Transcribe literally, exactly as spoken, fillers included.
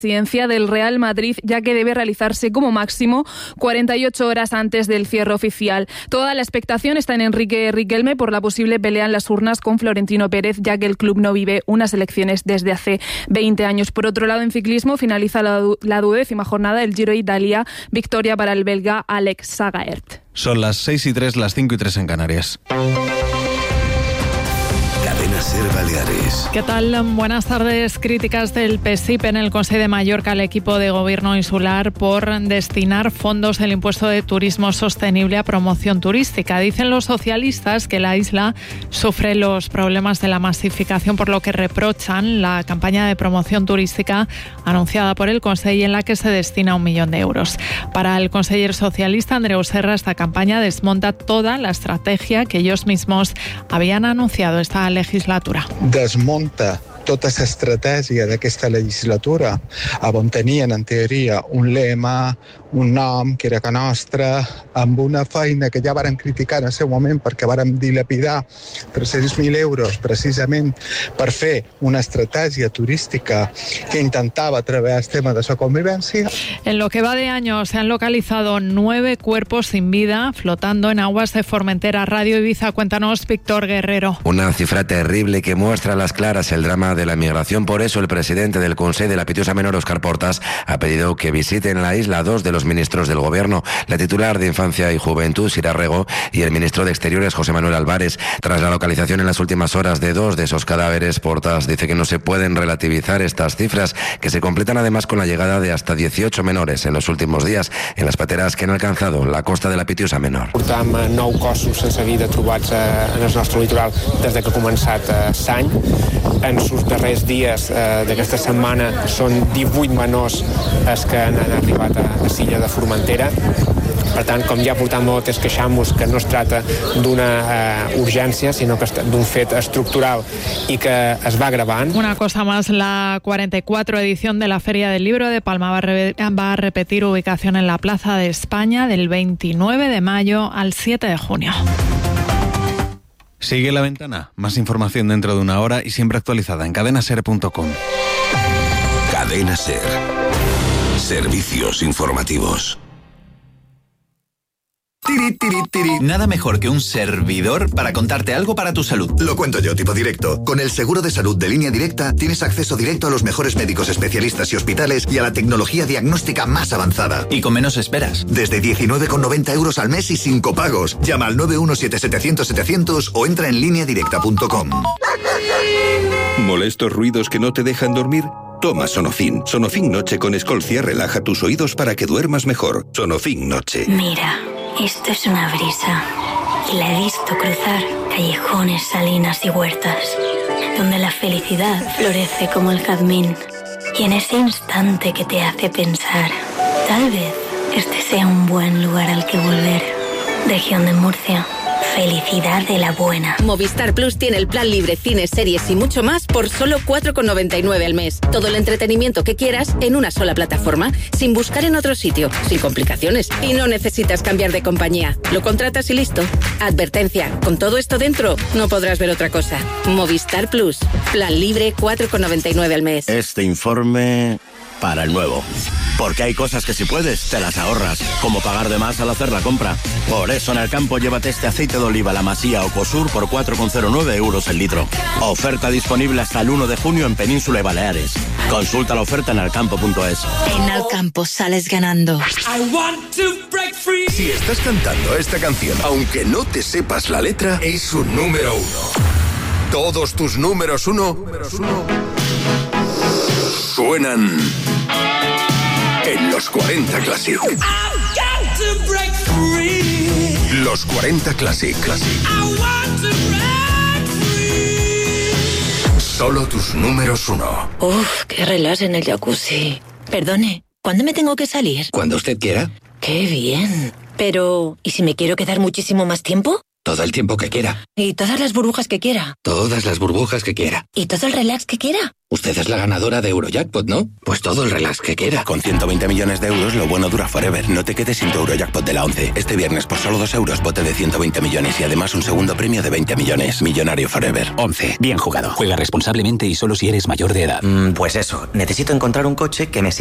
Presidencia del Real Madrid, ya que debe realizarse como máximo cuarenta y ocho horas antes del cierre oficial. Toda la expectación está en Enrique Riquelme por la posible pelea en las urnas con Florentino Pérez, ya que el club no vive unas elecciones desde hace veinte años. Por otro lado, en ciclismo finaliza la, du- la duodécima jornada del Giro de Italia, victoria para el belga Alex Sagaert. Son las seis y tres, las cinco y tres en Canarias. Cadena Ser Baleares. ¿Qué tal? Buenas tardes. Críticas del P S I P en el Consell de Mallorca al equipo de gobierno insular por destinar fondos del impuesto de turismo sostenible a promoción turística. Dicen los socialistas que la isla sufre los problemas de la masificación, por lo que reprochan la campaña de promoción turística anunciada por el Consell, en la que se destina un millón de euros. Para el conseller socialista Andreu Serra, esta campaña desmonta toda la estrategia que ellos mismos habían anunciado esta legislatura. Desmunta tota l'estratègia d'aquesta legislatura, on tenien, en teoria, un lema, un nom, que era que nostra, amb una feina que ja vàrem criticar en el seu moment perquè vàrem dilapidar tres-cents mil euros precisament per fer una estratègia turística que intentava treballar el tema de la convivència. En lo que va de año se han localizado nueve cuerpos sin vida flotando en aguas de Formentera. Radio Ibiza, cuéntanos, Víctor Guerrero. Una cifra terrible que muestra a las claras el drama de la migración. Por eso el presidente del Consell de la Pitiusa Menor, Óscar Portas, ha pedido que visiten la isla dos de los ministros del gobierno, la titular de Infancia y Juventud, Sira Rego, y el ministro de Exteriores, José Manuel Álvarez. Tras la localización en las últimas horas de dos de esos cadáveres, Portas dice que no se pueden relativizar estas cifras, que se completan además con la llegada de hasta dieciocho menores en los últimos días en las pateras que han alcanzado la costa de la Pitiusa Menor. Portam nou cossos sense vida trobats en el nostre litoral des de que ha començat l'any. En els darrers dies eh, d'aquesta setmana són divuit menors els que han, han arribat a la Silla de Formentera. Per tant, com ja portam molt temps queixant-nos que no es tracta d'una eh, urgència, sinó que d'un fet estructural i que es va agravant. Una cosa más, la cuarenta y cuatro edición de la Feria del Libro de Palma va a, re- va a repetir ubicación en la Plaza de España del veintinueve de mayo al siete de junio. Sigue La Ventana. Más información dentro de una hora y siempre actualizada en cadena ser punto com. Cadena Ser. Servicios informativos. Tiri, tiri, tiri. Nada mejor que un servidor para contarte algo para tu salud. Lo cuento yo, tipo directo. Con el seguro de salud de Línea Directa tienes acceso directo a los mejores médicos especialistas y hospitales y a la tecnología diagnóstica más avanzada. Y con menos esperas. Desde diecinueve con noventa euros al mes y sin copagos. Llama al nueve uno siete setecientos setecientos o entra en línea directa punto com. ¿Molestos ruidos que no te dejan dormir? Toma Sonofin. Sonofin Noche con Escolcia relaja tus oídos para que duermas mejor. Sonofin Noche. Mira, esto es una brisa. Y la he visto cruzar callejones, salinas y huertas, donde la felicidad florece como el jazmín. Y en ese instante que te hace pensar, tal vez este sea un buen lugar al que volver. Región de Murcia. Felicidad de la buena. Movistar Plus tiene el plan libre, cines, series y mucho más por solo cuatro con noventa y nueve al mes. Todo el entretenimiento que quieras en una sola plataforma, sin buscar en otro sitio, sin complicaciones. Y no necesitas cambiar de compañía. Lo contratas y listo. Advertencia, con todo esto dentro, no podrás ver otra cosa. Movistar Plus. Plan libre, cuatro con noventa y nueve al mes. Este informe para el nuevo. Porque hay cosas que si puedes, te las ahorras, como pagar de más al hacer la compra. Por eso en el campo llévate este aceite de oliva La Masía o Cosur por cuatro con cero nueve euros el litro. Oferta disponible hasta el uno de junio en Península y Baleares. Consulta la oferta en alcampo punto es. En Alcampo sales ganando. Si estás cantando esta canción, aunque no te sepas la letra, es un número uno. Todos tus números uno, números uno suenan en los cuarenta Classic. Los cuarenta Classic. Classic. Solo tus números uno. Uf, qué relax en el jacuzzi. Perdone, ¿cuándo me tengo que salir? Cuando usted quiera. Qué bien. Pero, ¿y si me quiero quedar muchísimo más tiempo? Todo el tiempo que quiera. Y todas las burbujas que quiera. Todas las burbujas que quiera. Y todo el relax que quiera. Usted es la ganadora de Eurojackpot, ¿no? Pues todo el relax que quiera. Con ciento veinte millones de euros, lo bueno dura forever. No te quedes sin tu Eurojackpot de la once. Este viernes, por solo dos euros, bote de ciento veinte millones y además un segundo premio de veinte millones. Millonario forever. once. Bien jugado. Juega responsablemente y solo si eres mayor de edad. Mm, pues eso. Necesito encontrar un coche que me